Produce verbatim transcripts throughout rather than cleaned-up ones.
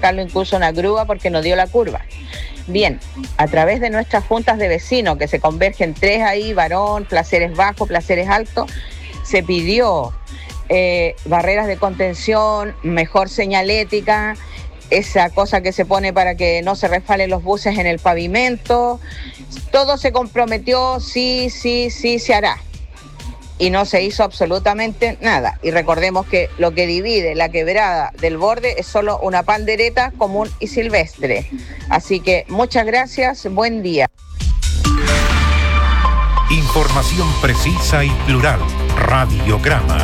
sacarlo incluso una grúa porque no dio la curva. Bien, a través de nuestras juntas de vecinos, que se convergen tres ahí, varón, placeres bajos, placeres altos, se pidió eh, barreras de contención, mejor señalética, esa cosa que se pone para que no se resbalen los buses en el pavimento. Todo se comprometió, sí, sí, sí, se hará. Y no se hizo absolutamente nada. Y recordemos que lo que divide la quebrada del borde es solo una pandereta común y silvestre. Así que muchas gracias, buen día. Información precisa y plural. Radiograma.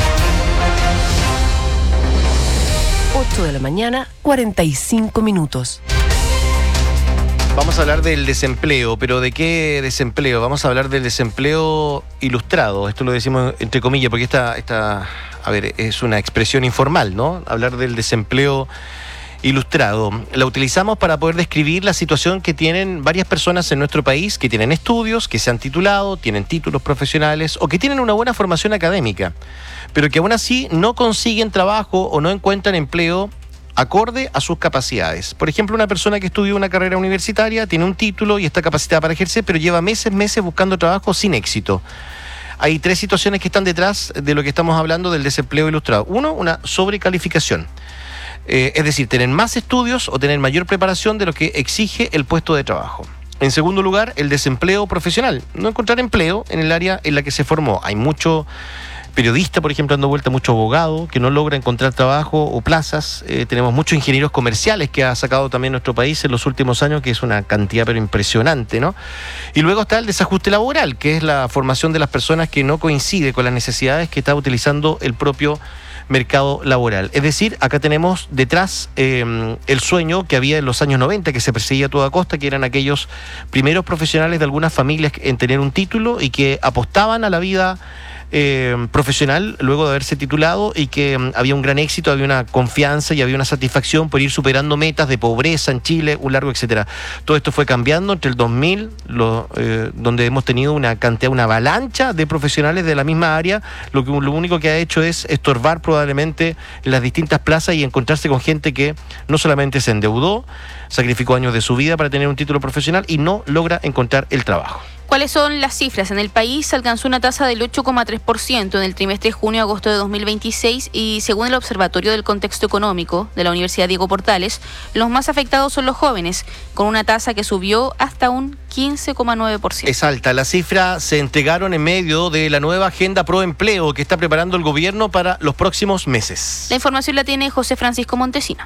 ocho de la mañana, cuarenta y cinco minutos. Vamos a hablar del desempleo, pero ¿de qué desempleo? Vamos a hablar del desempleo ilustrado. Esto lo decimos entre comillas porque esta, esta, a ver, es una expresión informal, ¿no? Hablar del desempleo ilustrado. La utilizamos para poder describir la situación que tienen varias personas en nuestro país que tienen estudios, que se han titulado, tienen títulos profesionales o que tienen una buena formación académica, pero que aún así no consiguen trabajo o no encuentran empleo acorde a sus capacidades. Por ejemplo, una persona que estudió una carrera universitaria, tiene un título y está capacitada para ejercer, pero lleva meses, meses buscando trabajo sin éxito. Hay tres situaciones que están detrás de lo que estamos hablando del desempleo ilustrado. Uno, una sobrecalificación. Eh, es decir, tener más estudios o tener mayor preparación de lo que exige el puesto de trabajo. En segundo lugar, el desempleo profesional. No encontrar empleo en el área en la que se formó. Hay mucho periodista, por ejemplo, dando vuelta, mucho abogado que no logra encontrar trabajo o plazas. Eh, tenemos muchos ingenieros comerciales que ha sacado también nuestro país en los últimos años, que es una cantidad pero impresionante, ¿no? Y luego está el desajuste laboral, que es la formación de las personas que no coincide con las necesidades que está utilizando el propio mercado laboral. Es decir, acá tenemos detrás eh, el sueño que había en los años noventa, que se perseguía a toda costa, que eran aquellos primeros profesionales de algunas familias en tener un título y que apostaban a la vida Eh, profesional luego de haberse titulado y que um, había un gran éxito, había una confianza y había una satisfacción por ir superando metas de pobreza en Chile, un largo etcétera. Todo esto fue cambiando entre el dos mil, lo, eh, donde hemos tenido una cantidad, una avalancha de profesionales de la misma área, lo, que, lo único que ha hecho es estorbar probablemente las distintas plazas y encontrarse con gente que no solamente se endeudó, sacrificó años de su vida para tener un título profesional y no logra encontrar el trabajo. ¿Cuáles son las cifras? En el país alcanzó una tasa del ocho coma tres por ciento en el trimestre junio-agosto de dos mil veintiséis y según el Observatorio del Contexto Económico de la Universidad Diego Portales, los más afectados son los jóvenes, con una tasa que subió hasta un quince coma nueve por ciento. Es alta. Las cifras se entregaron en medio de la nueva Agenda Pro Empleo que está preparando el gobierno para los próximos meses. La información la tiene José Francisco Montesino.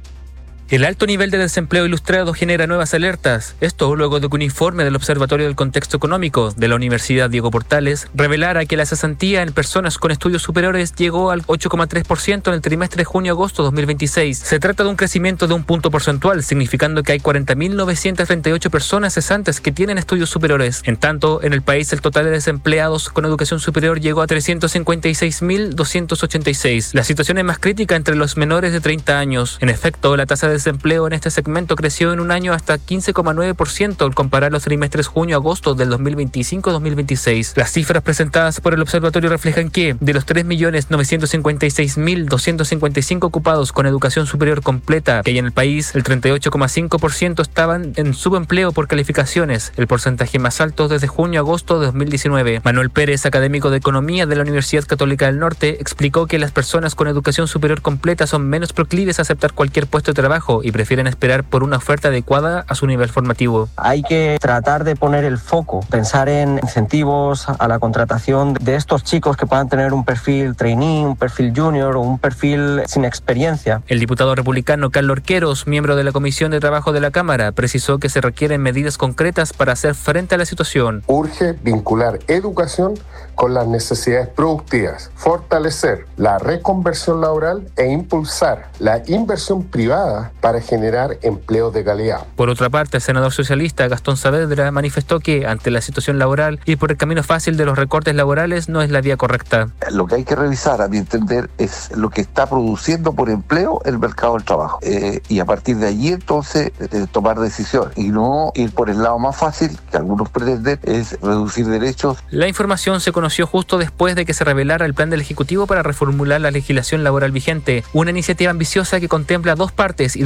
El alto nivel de desempleo ilustrado genera nuevas alertas. Esto luego de que un informe del Observatorio del Contexto Económico de la Universidad Diego Portales revelara que la cesantía en personas con estudios superiores llegó al ocho coma tres por ciento en el trimestre junio-agosto dos mil veintiséis. Se trata de un crecimiento de un punto porcentual, significando que hay cuarenta mil novecientas treinta y ocho personas cesantes que tienen estudios superiores. En tanto, en el país el total de desempleados con educación superior llegó a trescientos cincuenta y seis mil doscientos ochenta y seis. La situación es más crítica entre los menores de treinta años. En efecto, la tasa de desempleo en este segmento creció en un año hasta quince coma nueve por ciento al comparar los trimestres junio-agosto del dos mil veinticinco dos mil veintiséis. Las cifras presentadas por el observatorio reflejan que, de los tres millones novecientos cincuenta y seis mil doscientos cincuenta y cinco ocupados con educación superior completa que hay en el país, el treinta y ocho coma cinco por ciento estaban en subempleo por calificaciones, el porcentaje más alto desde junio-agosto de dos mil diecinueve. Manuel Pérez, académico de Economía de la Universidad Católica del Norte, explicó que las personas con educación superior completa son menos proclives a aceptar cualquier puesto de trabajo y prefieren esperar por una oferta adecuada a su nivel formativo. Hay que tratar de poner el foco, pensar en incentivos a la contratación de estos chicos que puedan tener un perfil trainee, un perfil junior o un perfil sin experiencia. El diputado republicano Carlos Orqueros, miembro de la Comisión de Trabajo de la Cámara, precisó que se requieren medidas concretas para hacer frente a la situación. Urge vincular educación con las necesidades productivas, fortalecer la reconversión laboral e impulsar la inversión privada para generar empleos de calidad. Por otra parte, el senador socialista Gastón Saavedra manifestó que, ante la situación laboral, ir por el camino fácil de los recortes laborales no es la vía correcta. Lo que hay que revisar, a mi entender, es lo que está produciendo por empleo el mercado del trabajo. Eh, y a partir de allí, entonces, eh, tomar decisiones. Y no ir por el lado más fácil, que algunos pretenden, es reducir derechos. La información se conoció justo después de que se revelara el plan del Ejecutivo para reformular la legislación laboral vigente, una iniciativa ambiciosa que contempla dos partes y